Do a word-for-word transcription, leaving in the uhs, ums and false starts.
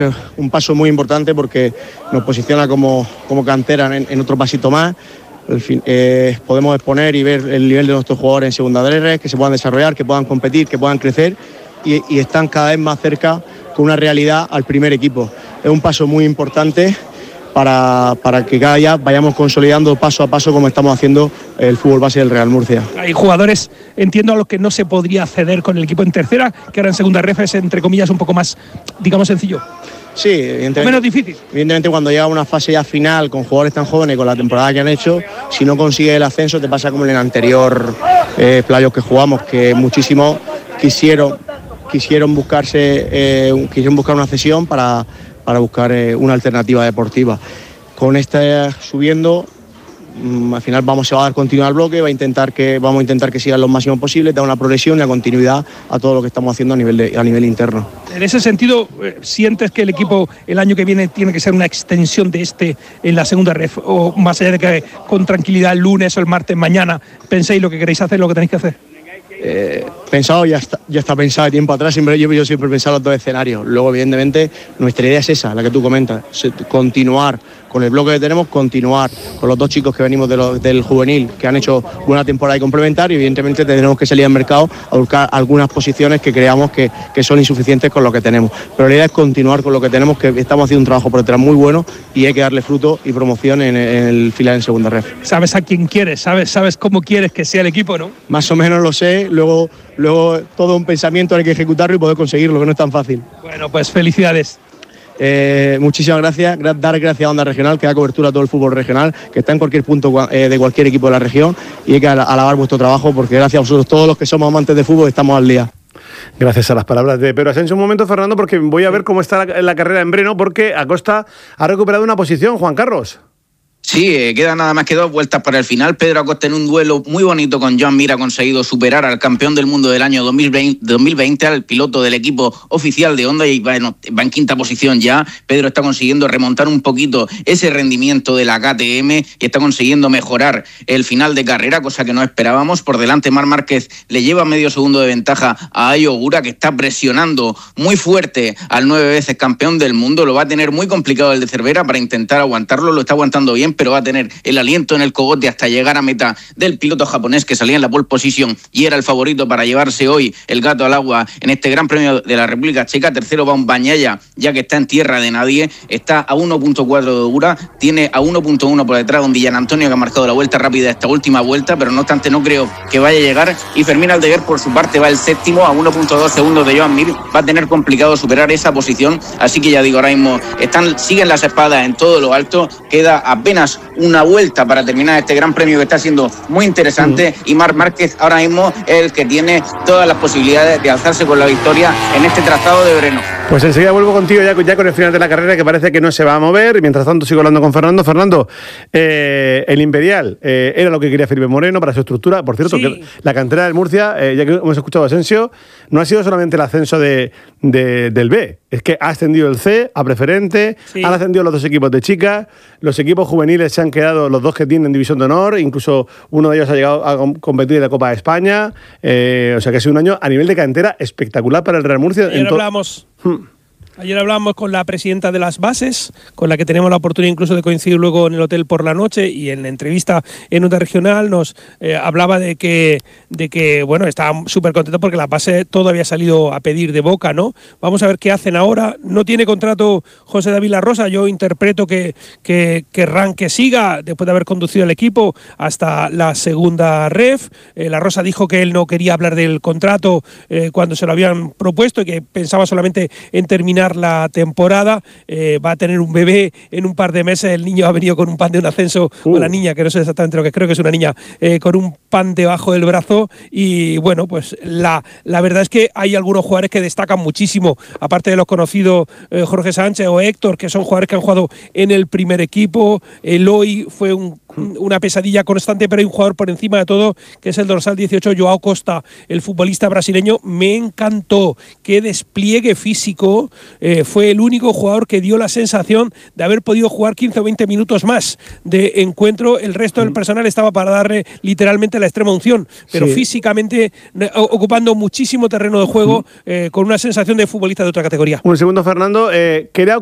Un paso muy importante porque nos posiciona como, como cantera en, en otro pasito más. Al fin, eh, podemos exponer y ver el nivel de nuestros jugadores en segunda R, que se puedan desarrollar, que puedan competir, que puedan crecer y, y están cada vez más cerca con una realidad al primer equipo. Es un paso muy importante para, para que cada día vayamos consolidando paso a paso como estamos haciendo el fútbol base del Real Murcia. Hay jugadores, entiendo, a los que no se podría acceder con el equipo en tercera, que ahora en segunda ref es, entre comillas, un poco más, digamos, sencillo. Sí, evidentemente, menos difícil. Evidentemente cuando llega a una fase ya final con jugadores tan jóvenes, con la temporada que han hecho, si no consigue el ascenso te pasa como en el anterior eh, playoff que jugamos, que muchísimos quisieron, quisieron buscarse, eh, quisieron buscar una cesión para, para buscar eh, una alternativa deportiva. Con esta subiendo, mmm, al final vamos a dar continuidad al bloque, va a intentar que, vamos a intentar que siga lo máximo posible, dar una progresión y una continuidad a todo lo que estamos haciendo a nivel, de, a nivel interno. En ese sentido, ¿sientes que el equipo el año que viene tiene que ser una extensión de este en la segunda ref? O más allá de que con tranquilidad el lunes o el martes mañana penséis lo que queréis hacer, lo que tenéis que hacer. Eh, pensado, ya está, ya está pensado de tiempo atrás, siempre, yo, yo siempre he pensado los dos escenarios. Luego, evidentemente, nuestra idea es esa, la que tú comentas, continuar con el bloque que tenemos, continuar con los dos chicos que venimos de lo, del juvenil, que han hecho buena temporada y complementaria, y evidentemente tendremos que salir al mercado a buscar algunas posiciones que creamos que, que son insuficientes con lo que tenemos. Pero la idea es continuar con lo que tenemos, que estamos haciendo un trabajo por detrás muy bueno y hay que darle fruto y promoción en, en el filial en segunda ref. ¿Sabes a quién quieres? ¿Sabes, sabes cómo quieres que sea el equipo, no? Más o menos lo sé, luego, luego todo un pensamiento hay que ejecutarlo y poder conseguirlo, que no es tan fácil. Bueno, pues felicidades. Eh, muchísimas gracias, dar gracias a Onda Regional, que da cobertura a todo el fútbol regional, que está en cualquier punto eh, de cualquier equipo de la región, y hay que alabar vuestro trabajo, porque gracias a vosotros, todos los que somos amantes de fútbol, estamos al día. Gracias a las palabras de Pedro Asensio. Un momento, Fernando, porque voy a ver cómo está la, la carrera en Breno, porque Acosta ha recuperado una posición, Juan Carlos. Sí, eh, quedan nada más que dos vueltas para el final. Pedro Acosta, en un duelo muy bonito con Joan Mir, ha conseguido superar al campeón del mundo del año dos mil veinte, al piloto del equipo oficial de Honda, y va en, va en quinta posición ya. Pedro está consiguiendo remontar un poquito ese rendimiento de la K T M y está consiguiendo mejorar el final de carrera, cosa que no esperábamos. Por delante, Marc Márquez le lleva medio segundo de ventaja a Ayo Ogura, que está presionando muy fuerte al nueve veces campeón del mundo. Lo va a tener muy complicado el de Cervera para intentar aguantarlo. Lo está aguantando bien, pero va a tener el aliento en el cogote hasta llegar a meta del piloto japonés, que salía en la pole position y era el favorito para llevarse hoy el gato al agua en este Gran Premio de la República Checa. Tercero va un Bagnaia, ya que está en tierra de nadie, está a uno punto cuatro de Ogura, tiene a uno punto uno por detrás un Dillan Antonio, que ha marcado la vuelta rápida esta última vuelta, pero no obstante no creo que vaya a llegar. Y Fermín Aldeguer, por su parte, va el séptimo a uno punto dos segundos de Joan Mir. Va a tener complicado superar esa posición, así que ya digo, ahora mismo están, siguen las espadas en todo lo alto. Queda apenas una vuelta para terminar este Gran Premio, que está siendo muy interesante, y Marc Márquez ahora mismo es el que tiene todas las posibilidades de alzarse con la victoria en este trazado de Breno. Pues enseguida vuelvo contigo ya, ya con el final de la carrera, que parece que no se va a mover, y mientras tanto sigo hablando con Fernando. Fernando, eh, el Imperial eh, era lo que quería Felipe Moreno para su estructura. Por cierto, sí, que la cantera del Murcia, eh, ya que hemos escuchado a Asensio, no ha sido solamente el ascenso de, de, del B, es que ha ascendido el C a preferente, sí, han ascendido los dos equipos de chicas, los equipos juveniles se han quedado, los dos que tienen división de honor, incluso uno de ellos ha llegado a competir en la Copa de España, eh, o sea que ha sido un año a nivel de cantera espectacular para el Real Murcia. Ayer hablamos... Hmm. Ayer hablamos con la presidenta de las bases, con la que tenemos la oportunidad incluso de coincidir luego en el hotel por la noche, y en la entrevista en Onda Regional nos eh, hablaba de que, de que bueno, estaba súper contento porque la base todo había salido a pedir de boca, ¿no? Vamos a ver qué hacen ahora. No tiene contrato José David La Rosa, yo interpreto que, que querrán que siga después de haber conducido el equipo hasta la segunda ref. Eh, La Rosa dijo que él no quería hablar del contrato eh, cuando se lo habían propuesto y que pensaba solamente en terminar la temporada. Eh, va a tener un bebé en un par de meses. El niño ha venido con un pan de un ascenso, uh. o la niña, que no sé exactamente lo que creo que es una niña, eh, con un pan debajo del brazo. Y bueno, pues la, la verdad es que hay algunos jugadores que destacan muchísimo, aparte de los conocidos eh, Jorge Sánchez o Héctor, que son jugadores que han jugado en el primer equipo. Eloy fue un una pesadilla constante, pero hay un jugador por encima de todo, que es el dorsal dieciocho, Joao Costa, el futbolista brasileño. Me encantó, qué despliegue físico, eh, fue el único jugador que dio la sensación de haber podido jugar quince o veinte minutos más de encuentro. El resto del personal estaba para darle literalmente la extrema unción, pero Sí. físicamente ocupando muchísimo terreno de juego, eh, con una sensación de futbolista de otra categoría. Un segundo, Fernando. Eh, ¿qué le ha